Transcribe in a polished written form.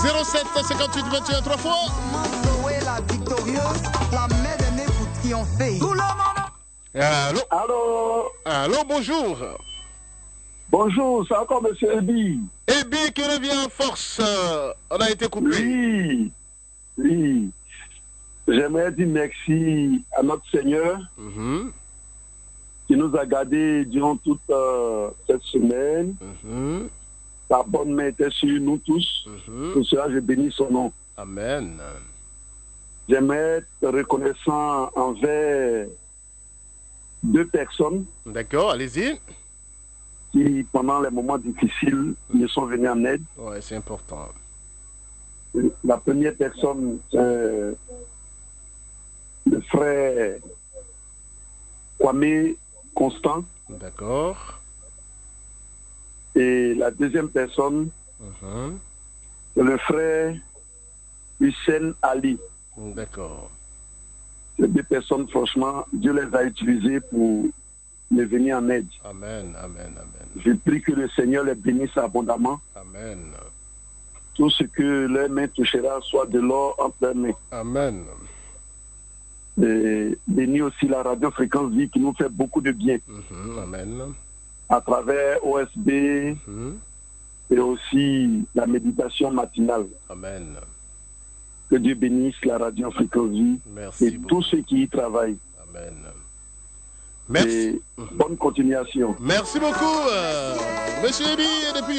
07 58 21 3 fois. Zoé la victorieuse, la main aimée pour triompher. Tout le monde. Allô? Allô? Allô, bonjour. Bonjour, c'est encore M. Ebi. Ebi qui revient en force. On a été coupé. Oui. J'aimerais dire merci à notre Seigneur qui nous a gardés durant toute cette semaine. Sa bonne main était sur nous tous. Pour cela, je bénis son nom. Amen. J'aimerais être reconnaissant envers deux personnes. D'accord, allez-y. Qui, pendant les moments difficiles, me sont venus en aide. Ouais, c'est important. La première personne, c'est le frère Kwame Constant. D'accord. Et la deuxième personne, c'est le frère Hussein Ali. D'accord. Ces deux personnes, franchement, Dieu les a utilisées pour me venir en aide. Amen, amen, amen. Je prie que le Seigneur les bénisse abondamment. Amen. Tout ce que leurs mains touchera soit de l'or entre leurs mains. Amen. Et bénis aussi la radio Fréquence Vie qui nous fait beaucoup de bien. Amen. À travers OSB et aussi la méditation matinale. Amen. Que Dieu bénisse la radio Fréquence Vie et beaucoup. tous ceux qui y travaillent. Amen. Merci. Et bonne continuation. Merci beaucoup, Monsieur Ebi, depuis